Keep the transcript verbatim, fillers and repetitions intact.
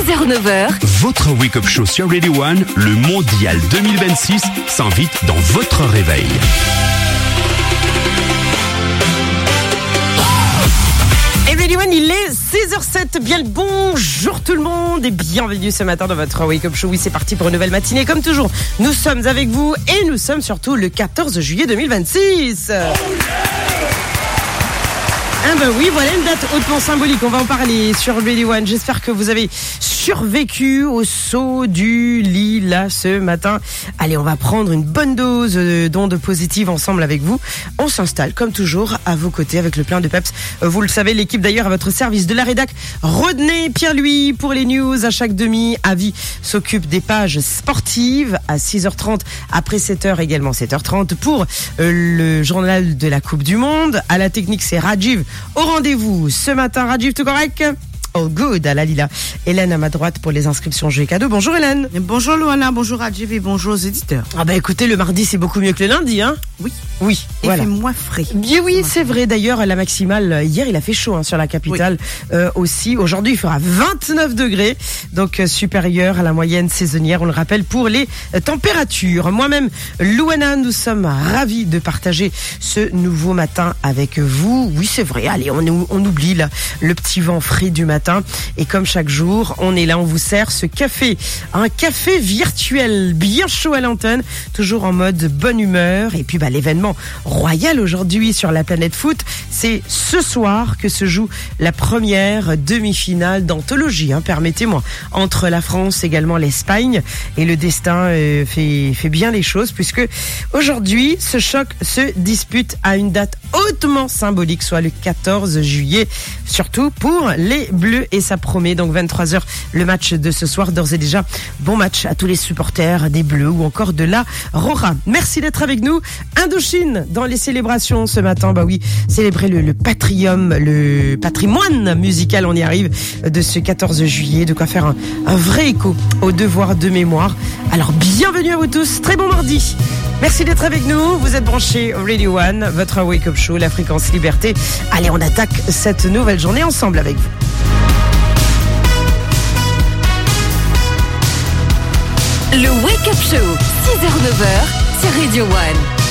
six heures neuf heures. Votre Wake Up Show sur Radio One, le Mondial deux mille vingt-six s'invite dans votre réveil. Et Radio One, il est six heures sept. Bien le bonjour tout le monde et bienvenue ce matin dans votre Wake Up Show. Oui, c'est parti pour une nouvelle matinée. Comme toujours, nous sommes avec vous et nous sommes surtout le quatorze juillet deux mille vingt-six. Ah ben oui, voilà une date hautement symbolique, on va en parler sur Radio One. J'espère que vous avez survécu au saut du lit là ce matin. Allez, on va prendre une bonne dose d'ondes positives ensemble avec vous. On s'installe comme toujours à vos côtés avec le plein de peps. Vous le savez, l'équipe d'ailleurs à votre service de la rédac. Rodney Pierre-Louis pour les news à chaque demi. Avis s'occupe des pages sportives à six heures trente, après sept heures également sept heures trente pour le journal de la Coupe du Monde. À la technique, c'est Rajiv. Au rendez-vous ce matin, Rajiv, tout correct? Oh good, à la Lila. Hélène à ma droite pour les inscriptions jeux et cadeaux. Bonjour Hélène. Bonjour Loana, bonjour Rajiv et bonjour aux éditeurs. Ah bah écoutez, le mardi c'est beaucoup mieux que le lundi, hein? Oui. Oui, il voilà. fait moins frais. Bien oui, c'est vrai. D'ailleurs, la maximale, hier il a fait chaud hein, sur la capitale oui. euh, aussi. Aujourd'hui, il fera vingt-neuf degrés, donc euh, supérieur à la moyenne saisonnière, on le rappelle, pour les euh, températures. Moi-même, Loana, nous sommes ravis de partager ce nouveau matin avec vous. Oui, c'est vrai. Allez, on, on oublie là, le petit vent frais du matin. Et comme chaque jour, on est là, on vous sert ce café. Un café virtuel, bien chaud à l'antenne, toujours en mode bonne humeur. Et puis bah, l'événement royal aujourd'hui sur la planète foot, c'est ce soir que se joue la première demi-finale d'anthologie, hein, permettez-moi, entre la France, également l'Espagne. Et le destin euh, fait, fait bien les choses, puisque aujourd'hui, ce choc se dispute à une date hautement symbolique, soit le quatorze juillet, surtout pour les Bleus. Et ça promet donc vingt-trois heures le match de ce soir. D'ores et déjà, bon match à tous les supporters des Bleus ou encore de la Rora. Merci d'être avec nous. Indochine dans les célébrations ce matin. Bah oui, célébrer le, le patrium, le patrimoine musical, on y arrive, de ce quatorze juillet. De quoi faire un, un vrai écho au devoir de mémoire. Alors bienvenue à vous tous. Très bon mardi. Merci d'être avec nous. Vous êtes branchés au Radio One, votre Wake Up Show, la fréquence liberté. Allez, on attaque cette nouvelle journée ensemble avec vous. Le Wake Up Show, six heures neuf heures sur Radio One.